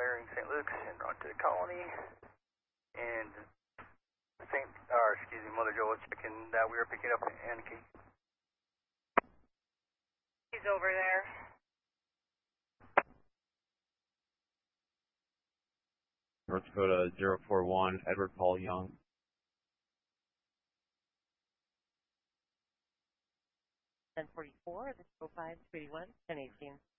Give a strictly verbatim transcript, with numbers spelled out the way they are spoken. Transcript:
clearing Saint Luke's and on to the colony. And Saint, or excuse me, Mother Joel checking that we are picking up Anarchy. He's over there. North Dakota zero four one, Edward Paul Young. ten forty-four, this is oh five two eighty-one, ten eighteen.